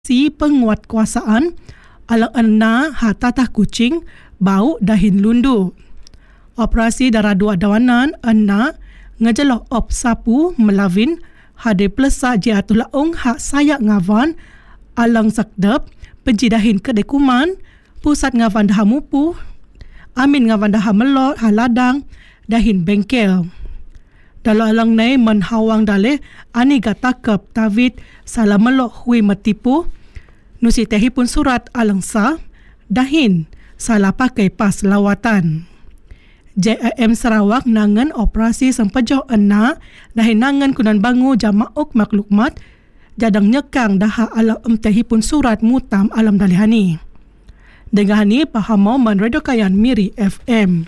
si penguatkuasaan alang ena hatatah kucing bau dahin lundu. Operasi darah dua dawanan ena ngejeloh op sapu melavin hade plesa jiatul laung hak sayak ngavan alang sakdep penjidahin kedekuman pusat ngavan dah mupu amin ngavan dah melot haladang dahin bengkel. Dalam alang nai menhawang daleh ani gatakep tawit salah melok hui metipu nusi tehi pun surat alang sah dahin salah pakai pas lawatan. JIM Sarawak nangan operasi sempejoh ena dahin nangan kunan bangu jamauk maklukmat jadang nyekang daha alang tehi pun surat mutam alam dalihani. Dengan ni pahamo menredokayan Miri FM.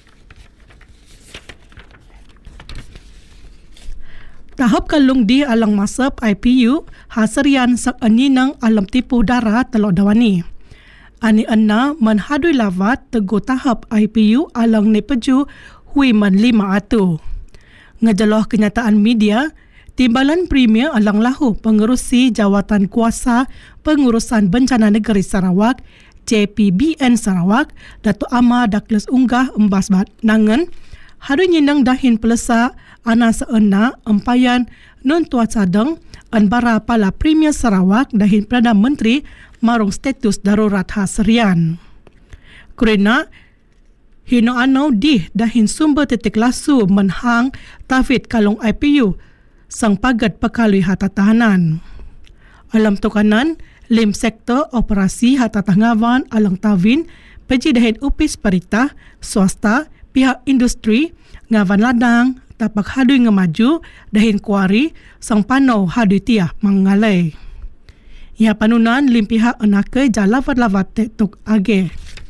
Tahap kalung di alang masap IPU hasarian sak aninang alam tipu darah telok dawani. Ani ena menhadui lawat teguh tahap IPU alang nepeju hui man 5 atu. Ngejeloh kenyataan media, Timbalan Premier alang lahu pengerusi Jawatan Kuasa Pengurusan Bencana Negeri Sarawak JPBN Sarawak Datuk Amar Douglas Unggah embas nangan hari nyinang dahin pelesa ana seena empayan non tua cadang anbara pala Premier Sarawak dahin Perdana Menteri marung status darurat hasarian. Kerana hino anau dih dahin sumber titik lasu menhang tafid kalung IPU sang pagat pekalui hata tahanan. Alam tukanan lim sektor operasi hata tangawan alang tawin peji dahin upis perintah swasta pihak industri ngavan ladang tapak hadui ngemaju dahin kuari sang panau hadui tiah mengalai. Ia panunan lim pihak enake jalawat-lawat tektuk age.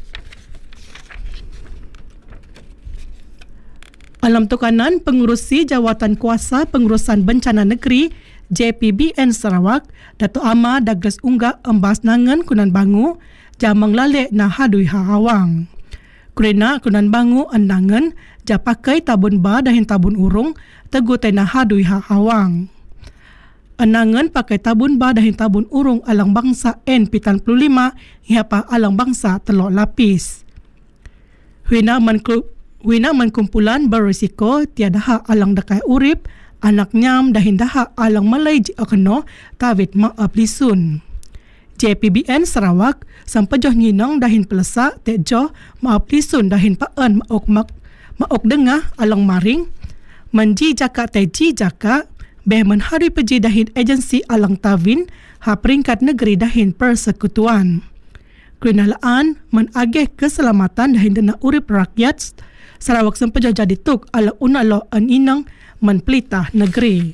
Alam tukanan pengurusi Jawatan Kuasa Pengurusan Bencana Negeri JPBN Sarawak Datuk Amar Douglas Unggah embas nangan kunan bangu jamang lalek na hadui hawang. Kerana kunan bangu andangan japakai tabun ba dahin tabun urung teguh tena hadui hawang. Anangan pakai tabun ba dahin tabun urung alang bangsa N75 hiapa alang bangsa telok lapis. Wina mankumpulan berisiko tiada hak alang dakai urip anak nyam dahin daha alang malai jikno tawit maaf lisun. JPBN Sarawak sampejoh nyinang dahin pelesa tejoh maaf lisun dahin paan maok dengah alang maring menji jaka teji jaka beh menhari peji dahin agensi alang tawin ha peringkat negeri dahin persekutuan. Kenalaan menagih keselamatan dahin dana urip rakyat Sarawak sempejoh jadi tuk ala unalo an inang menpelitah negeri.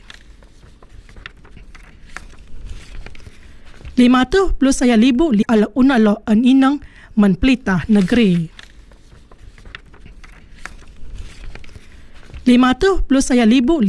500 plus saya libu ala unalo an inang menpelitah negeri. 500 plus saya libu